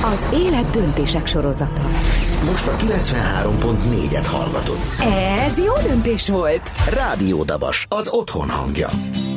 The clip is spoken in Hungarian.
Az élet döntések sorozata. Most a 93.4-et hallgatod. Ez jó döntés volt. Rádió Dabas, az otthon hangja.